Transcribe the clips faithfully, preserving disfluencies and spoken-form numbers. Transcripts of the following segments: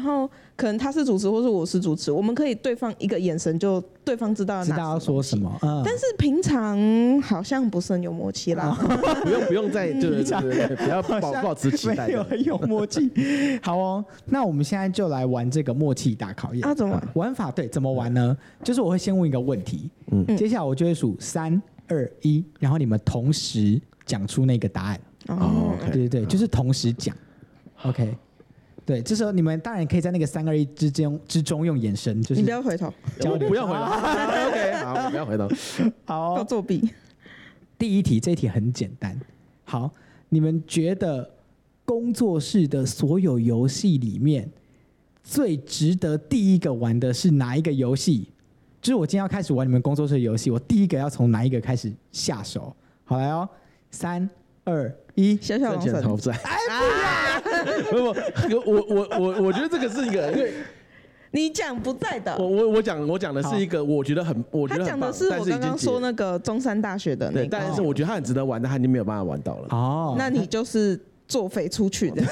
后可能他是主持或是我是主持，我们可以对方一个眼神就对方知道知道要说什么。嗯， 但是平常好像不是很有默契啦。 不用不用再就是不要保保持期待， 没有很有默契。好哦，那我们现在就来玩这个默契大考验啊？怎么玩？ 玩法对，怎么玩呢？就是我会先问一个问题，嗯，接下来我就会数三二一，然后你们同时讲出那个答案。 哦， 对对对，就是同时讲。OK， 对，这时候你们当然可以在那个三二一之间之中用眼神，就是你不要回头， 交流， 不要回头。OK， 好，不要回头。 好、哦， 要作弊。 第一题，这一题很简单。好，你们觉得工作室的所有游戏里面，最值得第一个玩的是哪一个游戏？就是我今天要开始玩你们工作室的游戏，我第一个要从哪一个开始下手？好，来哦，三二一， 小小龙神。 讨债。哎，不要！不不，我我我我觉得这个是一个，因为你讲不在的。 我我我讲我讲的是一个，我觉得很，我觉得很棒。 他讲的是我刚刚说那个中山大学的那个， 对，但是我觉得他很值得玩，但他已经没有办法玩到了。 哦， 那你就是作废出去的。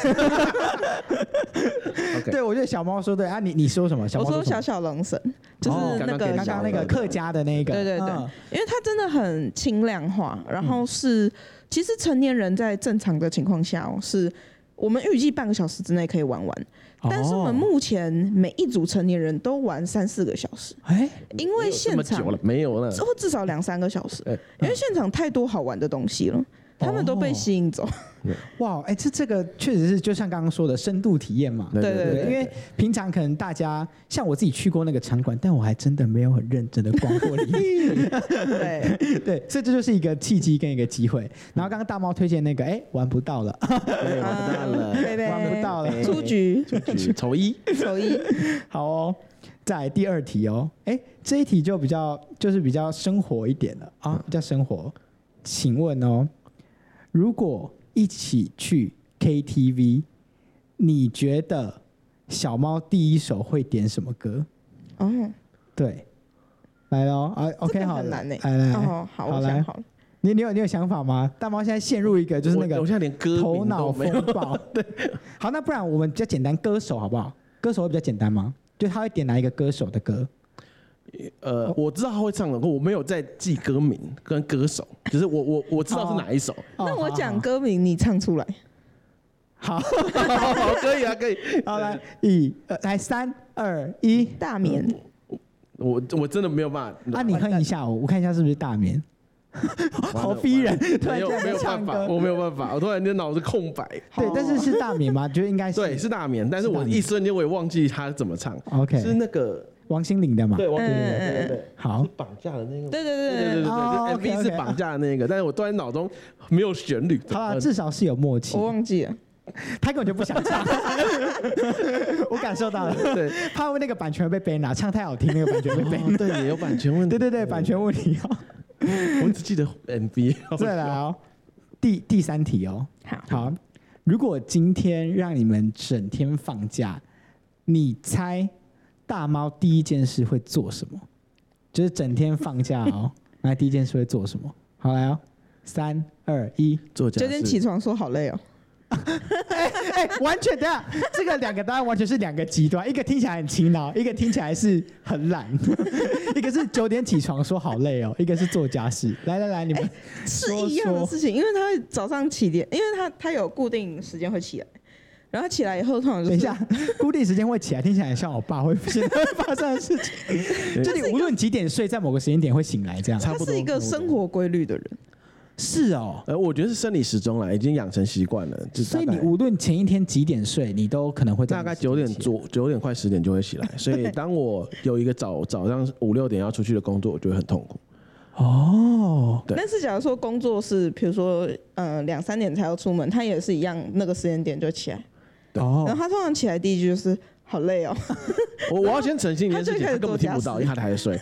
okay. 对，我觉得小猫说对啊，你你说什么？小猫说我说小小龙神，就是那个刚刚那个客家的那个， 对对对，嗯、因为它真的很轻量化，然后是、嗯、其实成年人在正常的情况下、哦、是我们预计半个小时之内可以玩完。但是我们目前每一组成年人都玩三四个小时，哎，因为现场没有了， 或至少两三个小时，因为现场太多好玩的东西了。他们都被吸引走， 哇！哎，这这个确实是就像刚刚说的深度体验嘛， 对对 对, 对, 对，因为平常可能大家像我自己去过那个场馆，但我还真的没有很认真的逛过里面， 对对，所以这就是一个契机跟一个机会。然后刚刚大猫推荐那个，哎，玩不到了， 玩不到了， 玩不到了， 出局， 出局，丑一， 丑一， 好哦。再来第二题哦，哎，这一题就比较就是比较生活一点了啊，比较生活，请问哦。如果一起去 K T V， 你觉得小猫第一首会点什么歌？哦，对，来咯啊 ，OK， 好， 很难呢。 来来， 哦，好，我想好了。 你你有你有想法吗？大猫现在陷入一个就是那个我现在连歌头脑风暴。对，好，那不然我们比较简单，歌手好不好？歌手会比较简单吗？就他会点哪一个歌手的歌？ 呃，我知道他会唱的，我没有在记歌名跟歌手，就是我我我知道是哪一首。 哦、那我讲歌名，你唱出来。 好， 好，可以啊，可以。 好，来，一，呃，来，三二一， 大眠。 我我真的没有办法。 那、啊、你哼一下我，我看一下是不是大眠。好逼人， 没有没有办法，我没有办法，我突然间脑子空白。 对，但是是大眠吗？觉得应该是。 对，是大眠，但是我一瞬间我也忘记他怎么唱。 OK， 是那个。 王心凌的嘛？ 对，王心凌的，对对对， 好， 是绑架的那个， 对对对对对对对 ，M V 是绑架的那个，但是我突然脑中没有旋律。 好了，至少是有默契。 我忘记了， 他根本就不想唱，我感受到了。对，怕那个版权被 ban 了，唱太好听，那个版权被 ban。 对，也有版权问题。 对对对，版权问题哦。 我只记得 M V。 再来哦，第第三题哦。好，如果今天让你们整天放假，你猜？大猫第一件事会做什么？就是整天放假哦，那第一件事会做什么？好来哦，三二一， 做家事。 九点起床说好累哦。 哎哎，完全的，这个两个答案完全是两个极端，一个听起来很勤劳，一个听起来是很懒。一个是九点起床说好累哦，一个是做家事。来来来，你们是一样的事情，因为他会早上起点，因为他他有固定时间会起来。然后起来以后，通常就是、 等一下，固定时间会起来，听起来很像我爸会现在会发生的事情。就你无论几点睡，在某个时间点会醒来，这样。 他是一个生活规律的人。 是哦， 呃，我觉得是生理时钟啦，已经养成习惯了。 所以你无论前一天几点睡，你都可能会大概九点左九点快十点就会起来。所以当我有一个早早上五六点要出去的工作，我就会很痛苦。 哦， 对。 但是假如说工作是，比如说呃两三点才要出门，他也是一样，那个时间点就起来。 哦， 然后他通常起来第一句就是好累哦。 我我要先澄清一件事情，他根本听不到，因为他还在睡。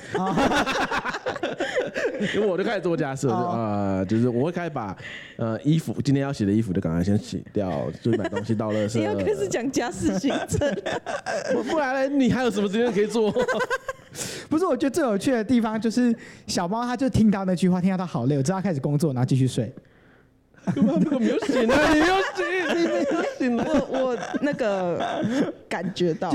因为我就开始做家事，啊、呃，就是我会开始把呃衣服今天要洗的衣服就赶快先洗掉，就是买东西到垃圾。 你要开始讲家事行程， 不然呢？你还有什么时间可以做？ 不是，我觉得最有趣的地方就是小猫，他就听到那句话，听到他好累，我知道他开始工作，然后继续睡。 我没有醒啊！你没有醒，你没有醒了。 我我那个感觉到。